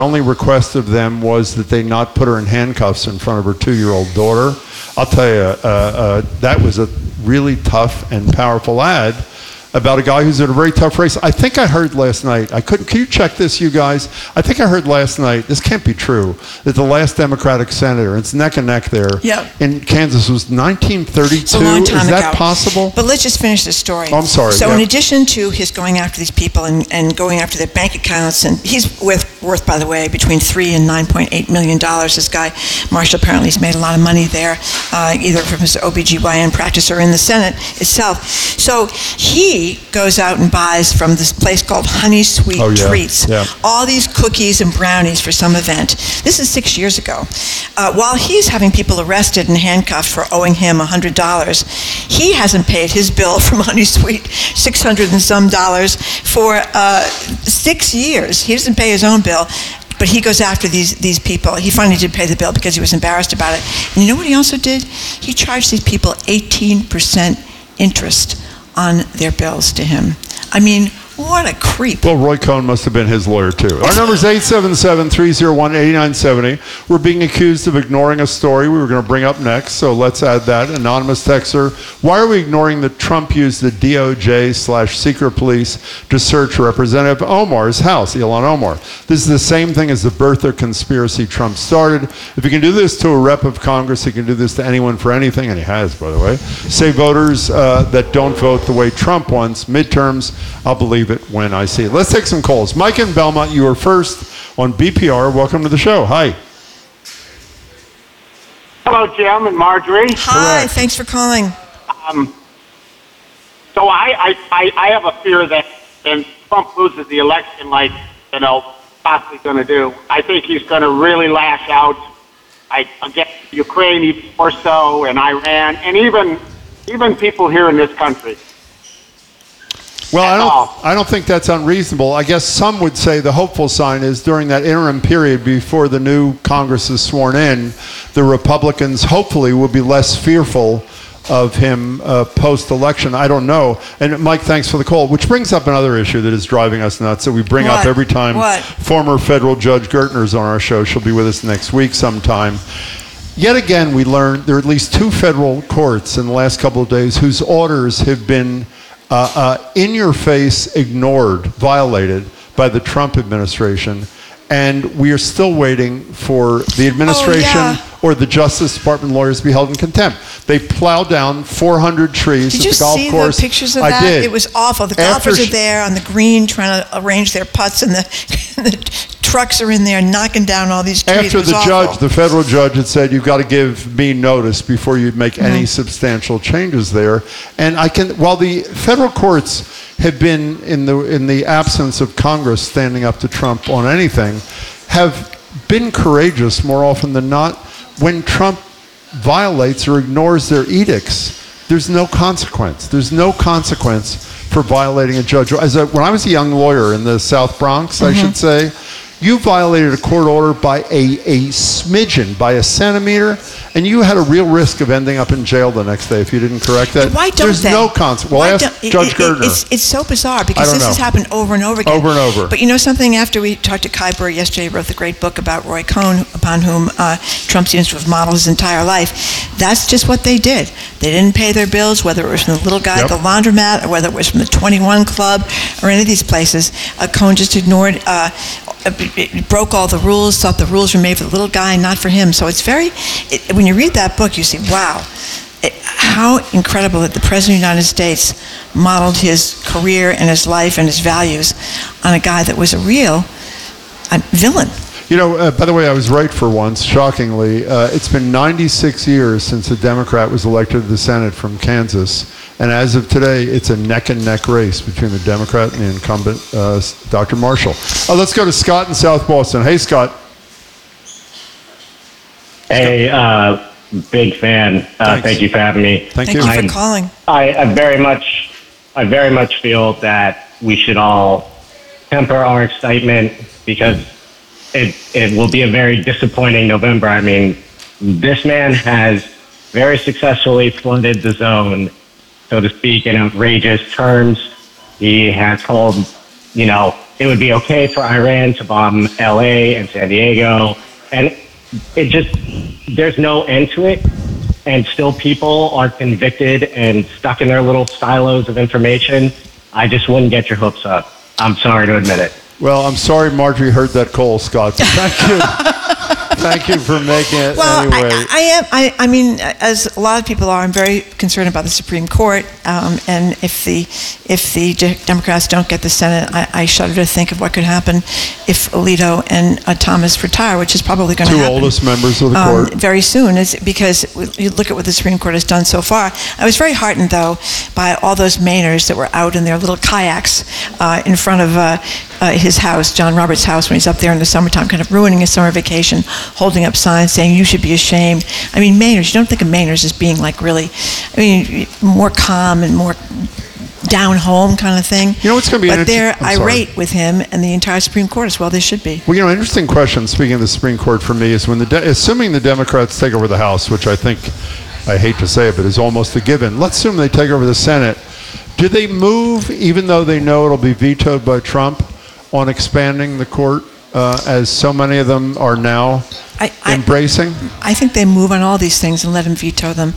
only request of them was that they not put her in handcuffs in front of her 2-year-old daughter. I'll tell you, that was a really tough and powerful ad about a guy who's in a very tough race. I think I heard last night, can you check this, you guys? I think I heard last night, this can't be true, that the last Democratic senator, it's neck and neck there, in Kansas was 1932. It's a long time Is that ago. possible? But let's just finish this story. Oh, I'm sorry. So in addition to his going after these people and going after their bank accounts, and he's worth, by the way, between $3 and $9.8 million. This guy, Marshall, apparently has made a lot of money there, either from his OBGYN practice or in the Senate itself. So he goes out and buys from this place called Honey Sweet Treats all these cookies and brownies for some event. This is 6 years ago. While he's having people arrested and handcuffed for owing him $100, he hasn't paid his bill from Honey Sweet, $600 and some for 6 years. He doesn't pay his own bill. But he goes after these people. He finally did pay the bill because he was embarrassed about it. And you know what he also did? He charged these people 18% interest on their bills to him. I mean, what a creep. Well, Roy Cohn must have been his lawyer, too. Our number is 877-301-8970. We're being accused of ignoring a story we were going to bring up next, so let's add that. Anonymous texter, why are we ignoring that Trump used the DOJ/secret police to search Representative Omar's house, Ilhan Omar? This is the same thing as the birther conspiracy Trump started. If he can do this to a rep of Congress, he can do this to anyone for anything, and he has, by the way. Say voters that don't vote the way Trump wants, midterms, I'll believe it when I see it. Let's take some calls. Mike in Belmont, you are first on BPR. Welcome to the show. Hi. Hello, Jim and Marjorie. Hi, Correct. thanks for calling. So I have a fear that when Trump loses the election, like, possibly going to do, I think he's going to really lash out against Ukraine even more so, and Iran, and even people here in this country. Well, I don't think that's unreasonable. I guess some would say the hopeful sign is during that interim period before the new Congress is sworn in, the Republicans hopefully will be less fearful of him post-election. I don't know. And Mike, thanks for the call, which brings up another issue that is driving us nuts that we bring up every time former federal Judge Gertner's on our show. She'll be with us next week sometime. Yet again, we learned there are at least 2 federal courts in the last couple of days whose orders have been in your face, ignored, violated by the Trump administration, and we are still waiting for the administration or the Justice Department lawyers to be held in contempt. They plowed down 400 trees at the golf course. Did you see the pictures of that? I did. It was awful. The golfers are there on the green trying to arrange their putts, and the trucks are in there knocking down all these trees. After the federal judge had said, you've got to give me notice before you make any substantial changes there. And while the federal courts have been, in the absence of Congress standing up to Trump on anything, have been courageous more often than not. When Trump violates or ignores their edicts, there's no consequence. There's no consequence for violating a judge. When I was a young lawyer in the South Bronx, I should say, you violated a court order by a smidgen, by a centimeter, and you had a real risk of ending up in jail the next day if you didn't correct that. Why don't There's no consequence. Well, ask Judge Gertner. It's so bizarre because this has happened over and over again. Over and over. But you know something? After we talked to Kai Burr yesterday, he wrote the great book about Roy Cohn, upon whom Trump seems to have modeled his entire life. That's just what they did. They didn't pay their bills, whether it was from the little guy at the laundromat or whether it was from the 21 Club or any of these places. Cohn just ignored, broke all the rules, thought the rules were made for the little guy, not for him. So it's when you read that book, you see, wow, how incredible that the President of the United States modeled his career and his life and his values on a guy that was a real villain. You know, by the way, I was right for once, shockingly. It's been 96 years since a Democrat was elected to the Senate from Kansas. And as of today, it's a neck-and-neck race between the Democrat and the incumbent, Dr. Marshall. Let's go to Scott in South Boston. Hey, Scott. Hey, big fan. Thank you for having me. Thank you for calling. I very much feel that we should all temper our excitement because it will be a very disappointing November. I mean, this man has very successfully flooded the zone, so to speak, in outrageous terms. He has called, it would be okay for Iran to bomb LA and San Diego. And it just, there's no end to it. And still people are convicted and stuck in their little silos of information. I just wouldn't get your hopes up. I'm sorry to admit it. Well, I'm sorry Marjorie heard that call, Scott. But thank you. Thank you for making it anyway. I mean, as a lot of people are, I'm very concerned about the Supreme Court. And if the Democrats don't get the Senate, I shudder to think of what could happen if Alito and Thomas retire, which is probably going to happen. Two oldest members of the court. Very soon, because you look at what the Supreme Court has done so far. I was very heartened, though, by all those Mainers that were out in their little kayaks in front of his house, John Roberts' house, when he's up there in the summertime, kind of ruining his summer vacation, holding up signs saying, "You should be ashamed." I mean, Mainers, you don't think of Mainers as being like really, I mean, more calm and more down home kind of thing. You know what's going to be But they're irate with him and the entire Supreme Court as well. They should be. Well, you know, interesting question, speaking of the Supreme Court for me, is when assuming the Democrats take over the House, which I think, I hate to say it, but is almost a given. Let's assume they take over the Senate. Do they move, even though they know it'll be vetoed by Trump, on expanding the court, as so many of them are now embracing? I think they move on all these things and let him veto them.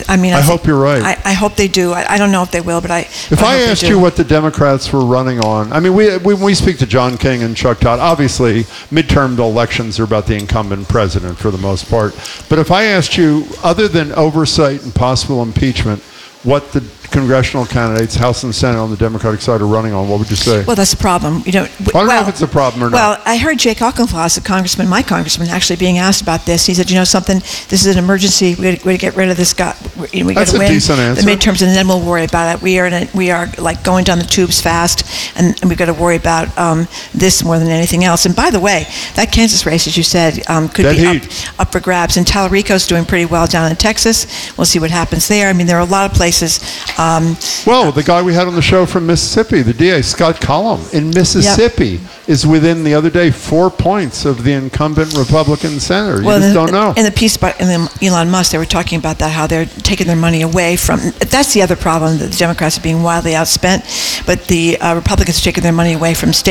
I hope you're right. I hope they do. I don't know if they will, but If I asked you what the Democrats were running on, I mean, when we speak to John King and Chuck Todd, obviously midterm elections are about the incumbent president for the most part. But if I asked you, other than oversight and possible impeachment, what the congressional candidates, House and Senate on the Democratic side, are running on, what would you say? Well, that's the problem. I don't know if it's a problem or not. Well, I heard Jake Auchincloss, my congressman, actually being asked about this. He said, you know something, this is an emergency. We got to get rid of this guy. We got That's to a win decent answer. the midterms, and then we'll worry about it. We are like going down the tubes fast, and we've got to worry about this more than anything else. And by the way, that Kansas race, as you said, could be up for grabs. And Tallarico's doing pretty well down in Texas. We'll see what happens there. I mean, there are a lot of places. Well, the guy we had on the show from Mississippi, the DA, Scott Cullum, in Mississippi, is within, the other day, 4 points of the incumbent Republican senator. You just don't know. In the piece about Elon Musk, they were talking about that, how they're taking their money away from. That's the other problem, that the Democrats are being wildly outspent, but the Republicans are taking their money away from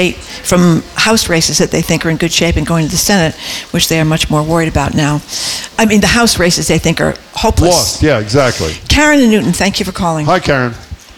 House races that they think are in good shape and going to the Senate, which they are much more worried about now. I mean, the House races they think are hopeless. Lost, yeah, exactly. Karen in Newton, thank you for calling. Hi, Karen.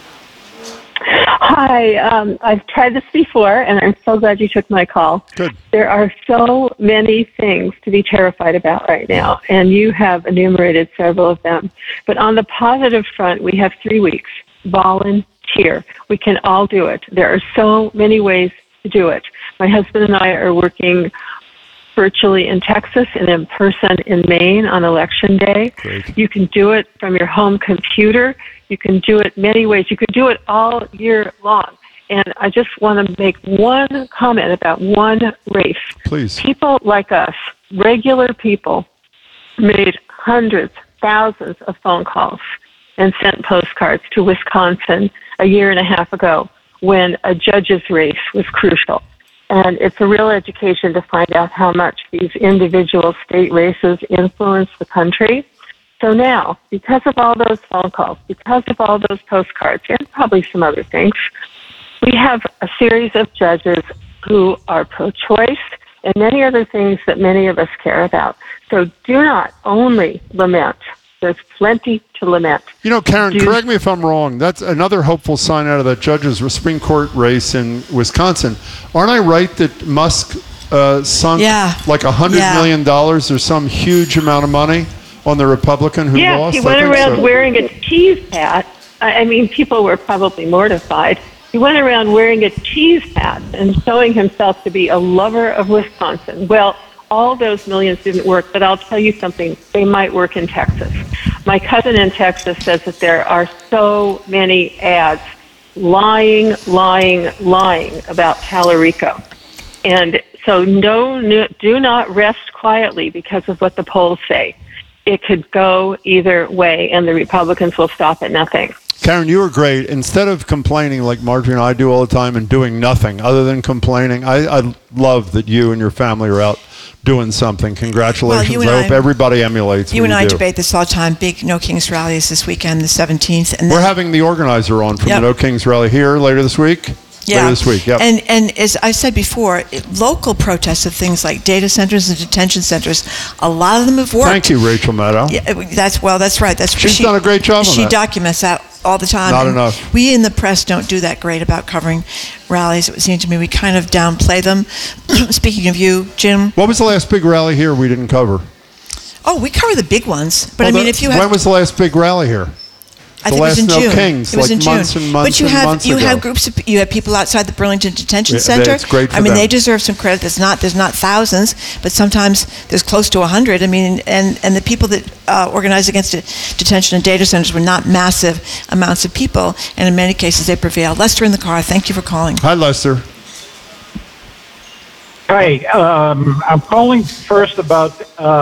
Hi, I've tried this before, and I'm so glad you took my call. Good. There are so many things to be terrified about right now, and you have enumerated several of them. But on the positive front, we have 3 weeks. Volunteer. We can all do it. There are so many ways to do it. My husband and I are working virtually in Texas and in person in Maine on Election Day. Great. You can do it from your home computer. You can do it many ways. You could do it all year long. And I just want to make one comment about one race. Please. People like us, regular people, made hundreds, thousands of phone calls and sent postcards to Wisconsin a year and a half ago when a judge's race was crucial. And it's a real education to find out how much these individual state races influence the country. So now, because of all those phone calls, because of all those postcards, and probably some other things, we have a series of judges who are pro-choice and many other things that many of us care about. So do not only lament. There's plenty to lament. You know, Karen, correct me if I'm wrong. That's another hopeful sign out of that judge's Supreme Court race in Wisconsin. Aren't I right that Musk sunk like $100 million or some huge amount of money on the Republican who lost? He went around wearing a cheese hat. I mean, people were probably mortified. He went around wearing a cheese hat and showing himself to be a lover of Wisconsin. Well, all those millions didn't work, but I'll tell you something. They might work in Texas. My cousin in Texas says that there are so many ads lying about Tallarico. And so do not rest quietly because of what the polls say. It could go either way, and the Republicans will stop at nothing. Karen, you were great. Instead of complaining like Marjorie and I do all the time and doing nothing other than complaining, I love that you and your family are out doing something. Congratulations. Well, I hope everybody emulates you what and I do. debate this all the time. Big No Kings rally is this weekend, the 17th. And we're having the organizer on from the No Kings rally here later this week. later this week. Yep. And as I said before, local protests of things like data centers and detention centers, a lot of them have worked. Thank you, Rachel Maddow. Yeah, that's right. She's done a great job on She that. documents that all the time. Not and enough. We in the press don't do that great about covering rallies. It would seem to me we kind of downplay them. Speaking of you, Jim. What was the last big rally here we didn't cover? Oh, we cover the big ones. But Well, I mean, if you have... when was the last big rally here? I think it was in last No June. Kings, it was like in June. months and months but you and have months you ago. have groups of, you have people outside the Burlington Detention Yeah, Center. it's great for I mean, them. they deserve some credit. There's not thousands, but sometimes there's close to 100. I mean, and the people that organized against detention and data centers were not massive amounts of people, and in many cases they prevailed. Lester in the car. Thank you for calling. Hi, Lester. Hi, I'm calling first about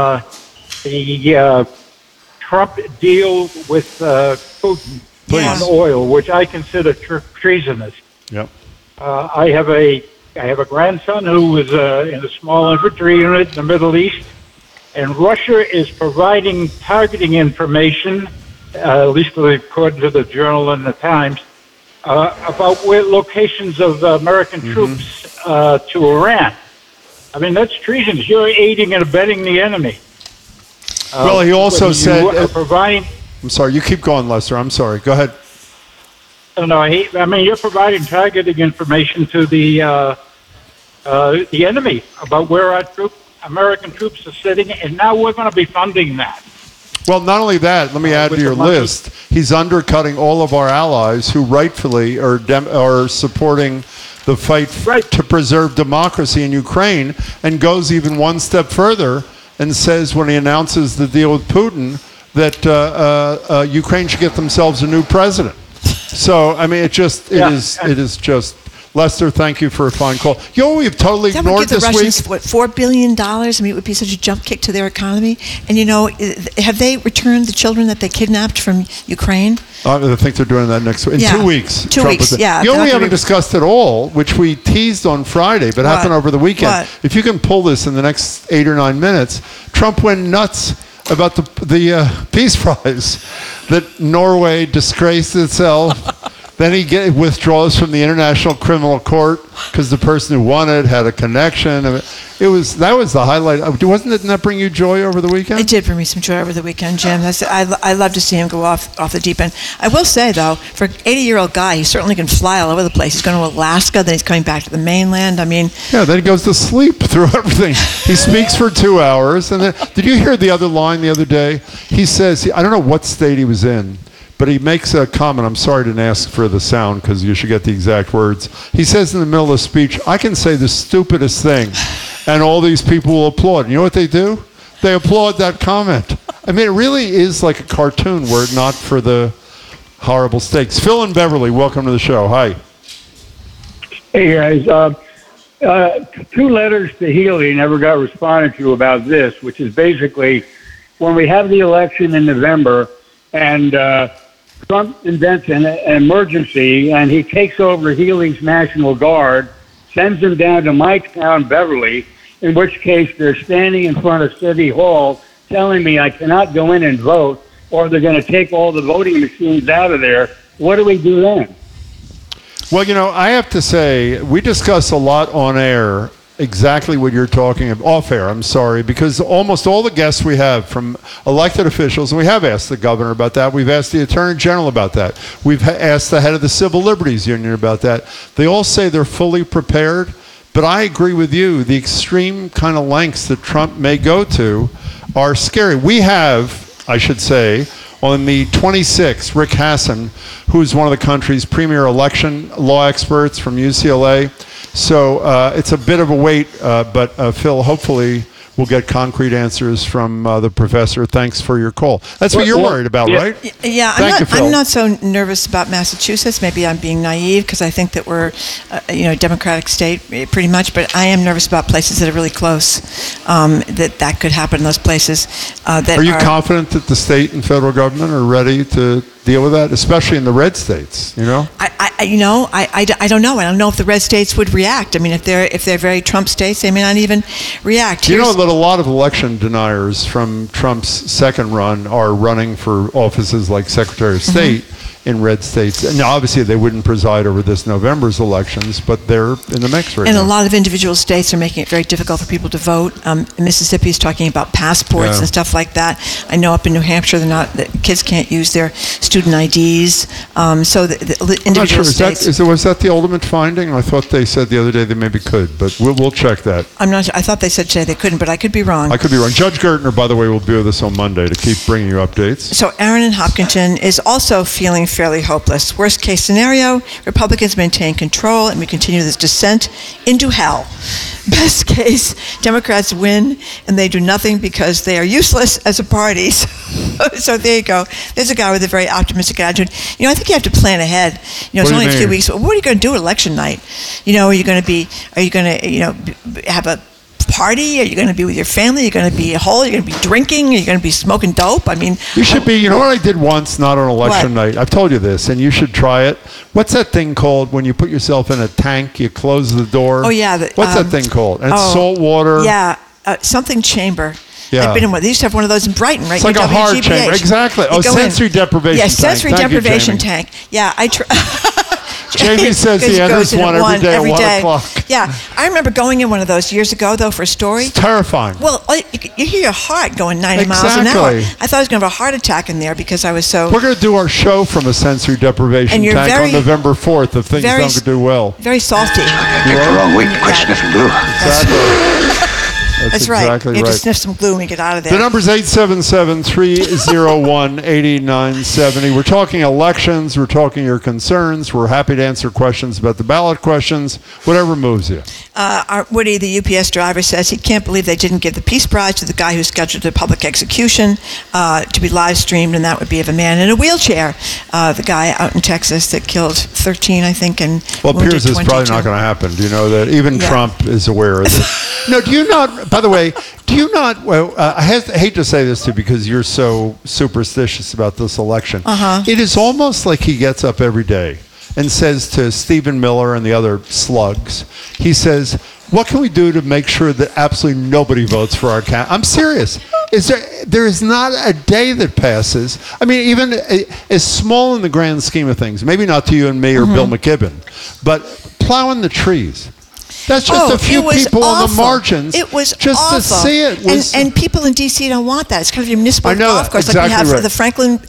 the Trump deal with Putin Please. on oil, which I consider treasonous. Yep. I have a grandson who was in a small infantry unit in the Middle East, and Russia is providing targeting information, at least according to the Journal and the Times, about where locations of American troops to Iran. I mean, that's treasonous. You're aiding and abetting the enemy. Well, he also You said... are providing. I'm sorry. You keep going, Lester. I'm sorry. Go ahead. No, I mean, you're providing targeting information to the enemy about where our American troops are sitting, and now we're going to be funding that. Well, not only that, let me add to with your the money. list. He's undercutting all of our allies who rightfully are supporting the fight Right. to preserve democracy in Ukraine, and goes even one step further and says when he announces the deal with Putin that Ukraine should get themselves a new president. So, I mean, it is just. Lester, thank you for a fine call. You know what we've totally That would ignored give the this Russians, week? what, $4 billion? I mean, it would be such a jump kick to their economy. And, you know, have they returned the children that they kidnapped from Ukraine? I think they're doing that next week. In Yeah. 2 weeks. 2 Trump weeks, was- yeah. You know They're what we not haven't gonna- discussed at all, which we teased on Friday, but happened over the weekend. What? If you can pull this in the next 8 or 9 minutes, Trump went nuts about the Peace Prize, that Norway disgraced itself. Then he withdraws from the International Criminal Court because the person who won it had a connection. That was the highlight. Didn't that bring you joy over the weekend? It did bring me some joy over the weekend, Jim. I love to see him go off the deep end. I will say, though, for an 80-year-old guy, he certainly can fly all over the place. He's going to Alaska, then he's coming back to the mainland. I mean... Yeah, then he goes to sleep through everything. He speaks for 2 hours. And then, did you hear the other line the other day? He says, I don't know what state he was in, but he makes a comment. I'm sorry I didn't ask for the sound because you should get the exact words. He says in the middle of the speech, I can say the stupidest thing, and all these people will applaud. You know what they do? They applaud that comment. I mean, it really is like a cartoon were it not for the horrible stakes. Phil and Beverly, welcome to the show. Hi. Hey guys, 2 letters to Healy never got responded to about this, which is basically when we have the election in November and Trump invents an emergency and he takes over Healy's National Guard, sends them down to my town, Beverly, in which case they're standing in front of City Hall telling me I cannot go in and vote or they're going to take all the voting machines out of there. What do we do then? Well, you know, I have to say, we discuss a lot on air exactly what you're talking about, off air, I'm sorry, because almost all the guests we have from elected officials, and we have asked the governor about that, we've asked the attorney general about that, we've asked the head of the Civil Liberties Union about that, they all say they're fully prepared, but I agree with you, the extreme kind of lengths that Trump may go to are scary. We have, I should say, on the 26th, Rick Hasson, who is one of the country's premier election law experts from UCLA. So it's a bit of a wait, but Phil, hopefully we'll get concrete answers from the professor. Thanks for your call. That's what you're worried about, right? Yeah, Thank you, Phil. I'm not so nervous about Massachusetts. Maybe I'm being naive because I think that we're, a democratic state pretty much. But I am nervous about places that are really close. That could happen in those places. Are you confident that the state and federal government are ready to deal with that, especially in the red states? You know. I don't know. I don't know if the red states would react. I mean, if they're very Trump states, they may not even react. You know that a lot of election deniers from Trump's second run are running for offices like Secretary of State in red states. And obviously they wouldn't preside over this November's elections, but they're in the mix right And now. a lot of individual states are making it very difficult for people to vote. Mississippi is talking about passports Yeah. and stuff like that. I know up in New Hampshire, the kids can't use their student IDs. So the I'm not individual sure. states. Was that the ultimate finding? I thought they said the other day they maybe could, but we'll check that. I'm not sure. I thought they said today they couldn't, but I could be wrong. I could be wrong. Judge Gertner, by the way, will be with us on Monday to keep bringing you updates. So Aaron in Hopkinton is also feeling fairly hopeless. Worst case scenario, Republicans maintain control and we continue this descent into hell. Best case, Democrats win and they do nothing because they are useless as a party. So there you go. There's a guy with a very optimistic attitude. I think you have to plan ahead. It's What do you only a few mean? weeks. What are you going to do election night? Are you going to have a party? Are you going to be with your family? Are you going to be whole? Are you going to be drinking? Are you going to be smoking dope? I mean, You should be, you know what I did once, not on election What? night? I've told you this, and you should try it. What's that thing called when you put yourself in a tank, you close the door? Oh, yeah. What's that thing called? And it's salt water. Yeah, something chamber. Yeah. I've been in one. They used to have one of those in Brighton, right? It's like a hard WGBH. chamber. Exactly. You Oh, go in. sensory deprivation Yeah, tank. sensory Thank you, deprivation Jamie. tank. Yeah, I Jamie says he enters one every day at 1 o'clock. Yeah, I remember going in one of those years ago, though, for a story. It's terrifying. Well, you hear your heart going 90 miles an hour. Exactly. I thought I was going to have a heart attack in there because I was so We're going to do our show from a sensory deprivation And you're tank very- on November 4th if things very don't do well. very salty. Picked the wrong week to quit sniffing glue. Exactly. That's right. exactly You have right. to sniff some glue when you get out of there. The number's 877-301-8970. We're talking elections. We're talking your concerns. We're happy to answer questions about the ballot questions, whatever moves you. Woody, the UPS driver, says he can't believe they didn't give the Peace Prize to the guy who scheduled a public execution to be live streamed, and that would be of a man in a wheelchair. The guy out in Texas that killed 13, I think, and Well, wounded Piers is 22. probably not going to happen. Do you know that? Even Yeah. Trump is aware of this. No, do you not, by the way, do you not, well, I hate to say this to you because you're so superstitious about this election. It is almost like he gets up every day and says to Stephen Miller and the other slugs, he says, what can we do to make sure that absolutely nobody votes for our candidate? I'm serious. There is not a day that passes. I mean, even as small in the grand scheme of things, maybe not to you and me or Bill McKibben, but plowing the trees. That's just a few it was people on the awful. margins. It was just awful. to see it was. And people in D.C. don't want that. It's kind of a municipal I know golf that. course, Exactly like we have right. for the Franklin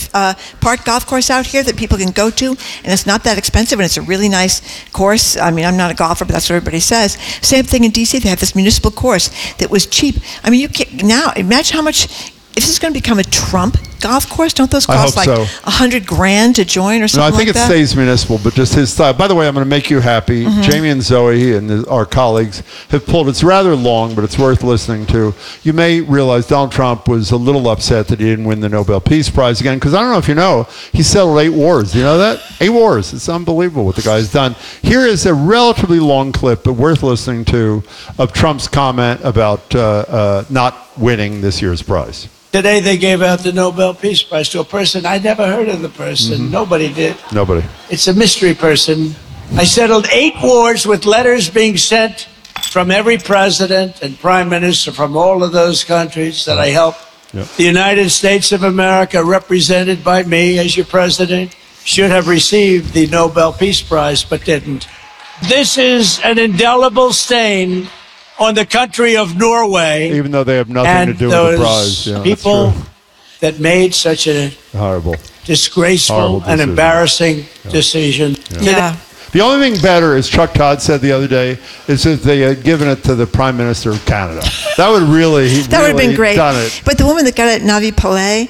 Park golf course out here that people can go to, and it's not that expensive, and it's a really nice course. I mean, I'm not a golfer, but that's what everybody says. Same thing in D.C. They have this municipal course that was cheap. I mean, you can't now imagine how much. If this is going to become a Trump golf course, don't those I cost hope like so. $100,000 to join or No, I something think like it that? stays municipal, but just his style. By the way, I'm going to make you happy. Jamie and Zoe and our colleagues have pulled. It's rather long, but it's worth listening to. You may realize Donald Trump was a little upset that he didn't win the Nobel Peace Prize again, because I don't know if you know, he settled 8 wars. Do you know that? 8 wars. It's unbelievable what the guy's done. Here is a relatively long clip, but worth listening to, of Trump's comment about not winning this year's prize. Today they gave out the Nobel Peace Prize to a person I never heard of the person. Nobody did. Nobody. It's a mystery person. I settled 8 wars with letters being sent from every president and prime minister from all of those countries that I helped. Yep. The United States of America, represented by me as your president, should have received the Nobel Peace Prize, but didn't. This is an indelible stain on the country of Norway. Even though they have nothing and to do those with the prize. Yeah, that's people true. that made such a Horrible. disgraceful Horrible and decision. embarrassing decision. Yeah. The only thing better, as Chuck Todd said the other day, is if they had given it to the Prime Minister of Canada. That would really, That would have been great. done it. But the woman that got it, Navi Pillay,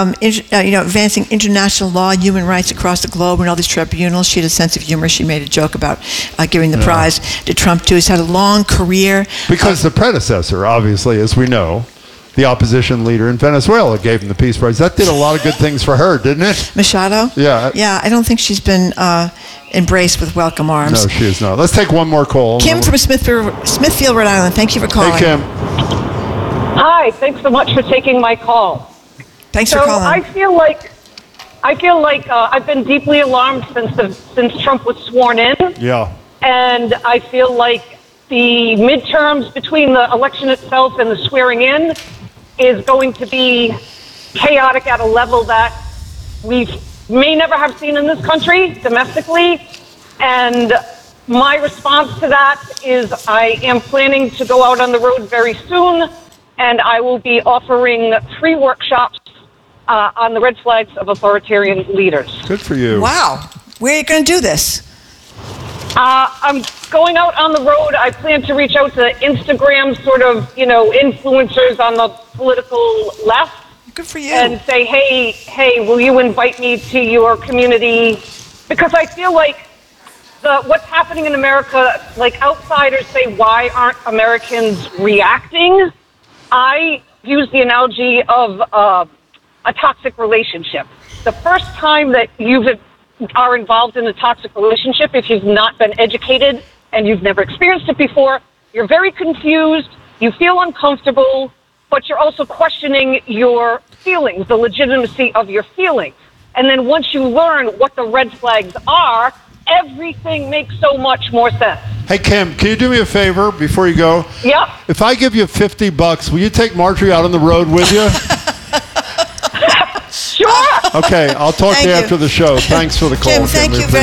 Yeah. advancing international law and human rights across the globe and all these tribunals, she had a sense of humor. She made a joke about giving the prize to Trump, too. He's had a long career. Because the predecessor, obviously, as we know, the opposition leader in Venezuela gave him the Peace Prize. That did a lot of good things for her, didn't it? Machado? Yeah. Yeah, I don't think she's been embraced with welcome arms. No, she is not. Let's take one more call. Kim from Smithfield, Rhode Island. Thank you for calling. Hey, Kim. Hi, thanks so much for taking my call. Thanks for So calling. I feel like I've been deeply alarmed since Trump was sworn in, Yeah. and I feel like the midterms between the election itself and the swearing in is going to be chaotic at a level that we've may never have seen in this country domestically. And my response to that is I am planning to go out on the road very soon, and I will be offering free workshops on the red flags of authoritarian leaders. Good for you. Wow. Where are you going to do this? I'm going out on the road. I plan to reach out to Instagram sort of, influencers on the political left. Good for you. And say, hey, will you invite me to your community? Because I feel like what's happening in America, like outsiders say, why aren't Americans reacting? I use the analogy of a toxic relationship. The first time that you are involved in a toxic relationship, if you've not been educated and you've never experienced it before, you're very confused, you feel uncomfortable, but you're also questioning your feelings, the legitimacy of your feelings. And then once you learn what the red flags are, everything makes so much more sense. Hey, Kim, can you do me a favor before you go? Yep. If I give you $50, will you take Marjorie out on the road with you? Sure. Okay, I'll talk to you after the show. Thanks for the call, Kim, thank you very